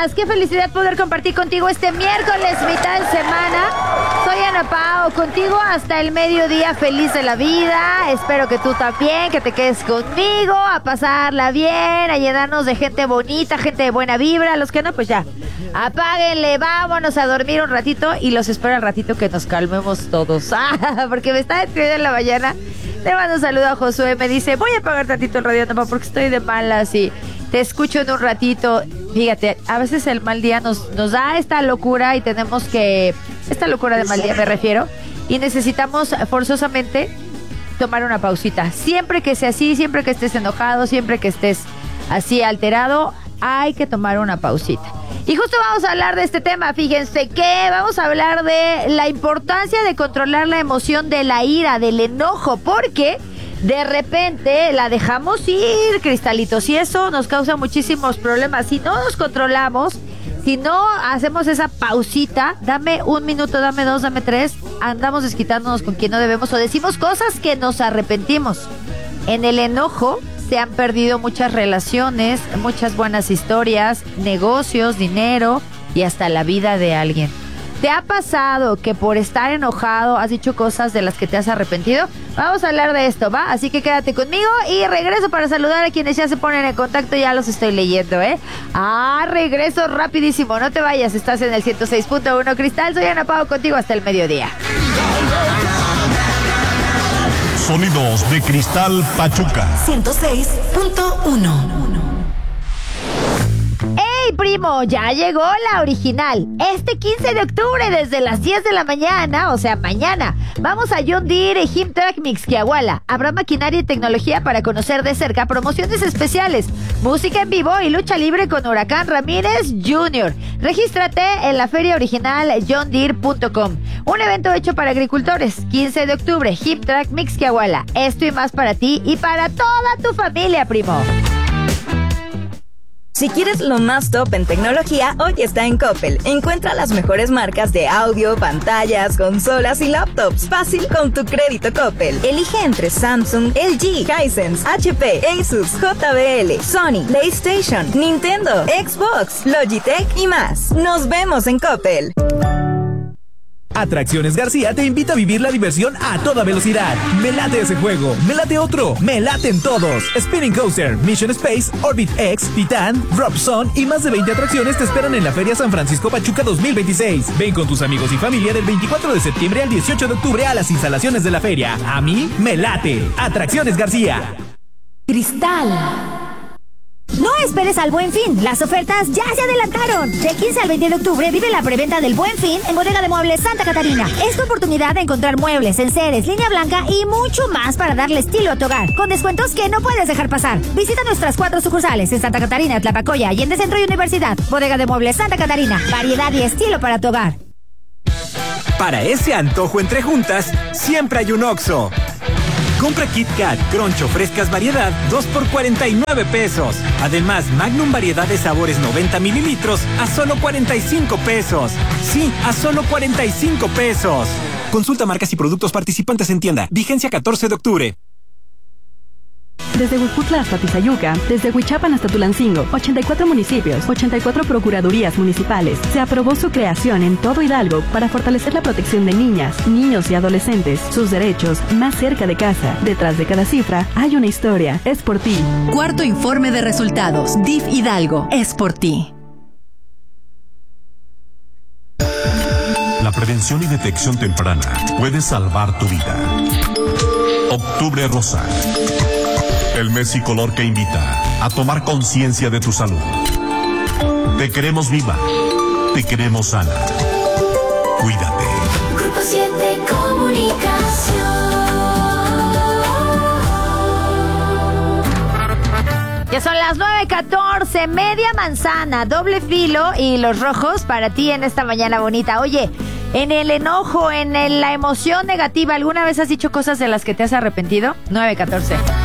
estás? Qué felicidad poder compartir contigo este miércoles, mitad de semana. Soy Ana Pao, contigo hasta el mediodía, feliz de la vida. Espero que tú también, que te quedes conmigo, a pasarla bien, a llenarnos de gente bonita, gente de buena vibra. Los que no, pues ya, apáguenle, vámonos a dormir un ratito y los espero al ratito que nos calmemos todos. Porque me está escribiendo en la mañana. Le mando un saludo a Josué, me dice, voy a apagar tantito el radio, no, porque estoy de malas y te escucho en un ratito. Fíjate, a veces el mal día nos da esta locura y tenemos que... Esta locura de mal día me refiero. Y necesitamos forzosamente tomar una pausita. Siempre que sea así, siempre que estés enojado, siempre que estés así alterado, hay que tomar una pausita. Y justo vamos a hablar de este tema, fíjense que vamos a hablar de la importancia de controlar la emoción de la ira, del enojo, porque de repente la dejamos ir, cristalitos, y eso nos causa muchísimos problemas. Si no nos controlamos, si no hacemos esa pausita, dame un minuto, dame dos, dame tres, andamos desquitándonos con quien no debemos o decimos cosas que nos arrepentimos. En el enojo se han perdido muchas relaciones, muchas buenas historias, negocios, dinero y hasta la vida de alguien. ¿Te ha pasado que por estar enojado has dicho cosas de las que te has arrepentido? Vamos a hablar de esto, ¿va? Así que quédate conmigo y regreso para saludar a quienes ya se ponen en contacto. Ya los estoy leyendo, ¿eh? Regreso rapidísimo. No te vayas, estás en el 106.1 Cristal. Soy Ana Pao, contigo hasta el mediodía. Sonidos de Cristal Pachuca 106.1. ¡Hey, primo! Ya llegó la original. Este 15 de octubre desde las 10 de la mañana, o sea, mañana, vamos a John Deere Himtrack Mixquiahuala. Habrá maquinaria y tecnología para conocer de cerca, promociones especiales, música en vivo y lucha libre con Huracán Ramírez Jr. Regístrate en la feria original johndeere.com. Un evento hecho para agricultores. 15 de octubre, Himtrack Mixquiahuala. Esto y más para ti y para toda tu familia, primo. Si quieres lo más top en tecnología, hoy está en Coppel. Encuentra las mejores marcas de audio, pantallas, consolas y laptops. Fácil con tu crédito Coppel. Elige entre Samsung, LG, Hisense, HP, Asus, JBL, Sony, PlayStation, Nintendo, Xbox, Logitech y más. Nos vemos en Coppel. Atracciones García te invita a vivir la diversión a toda velocidad. Me late ese juego, me late otro, me laten todos. Spinning Coaster, Mission Space, Orbit X, Titan, Drop Zone y más de 20 atracciones te esperan en la Feria San Francisco Pachuca 2026. Ven con tus amigos y familia del 24 de septiembre al 18 de octubre a las instalaciones de la feria. A mí me late. Atracciones García. Cristal. No esperes al Buen Fin, las ofertas ya se adelantaron. Del 15 al 20 de octubre vive la preventa del Buen Fin en Bodega de Muebles Santa Catarina. Es tu oportunidad de encontrar muebles, enseres, línea blanca y mucho más para darle estilo a tu hogar, con descuentos que no puedes dejar pasar. Visita nuestras 4 sucursales en Santa Catarina, Tlapacoya, Allende Centro y Universidad. Bodega de Muebles Santa Catarina, variedad y estilo para tu hogar. Para ese antojo entre juntas, siempre hay un Oxxo. Compra Kit Kat, Crunch o frescas variedad, 2 por 49 pesos. Además, Magnum variedad de sabores 90 mililitros a solo 45 pesos. Sí, a solo 45 pesos. Consulta marcas y productos participantes en tienda. Vigencia 14 de octubre. Desde Huejutla hasta Tizayuca, desde Huichapan hasta Tulancingo, 84 municipios, 84 procuradurías municipales. Se aprobó su creación en todo Hidalgo para fortalecer la protección de niñas, niños y adolescentes, sus derechos más cerca de casa. Detrás de cada cifra hay una historia. Es por ti. Cuarto informe de resultados. DIF Hidalgo. Es por ti. La prevención y detección temprana puede salvar tu vida. Octubre Rosa. El mes y color que invita a tomar conciencia de tu salud. Te queremos viva. Te queremos sana. Cuídate. Grupo 7 Comunicación. Ya son las 9:14, media manzana, doble filo y los rojos para ti en esta mañana bonita. Oye, en el enojo, la emoción negativa, ¿alguna vez has dicho cosas de las que te has arrepentido? 9:14.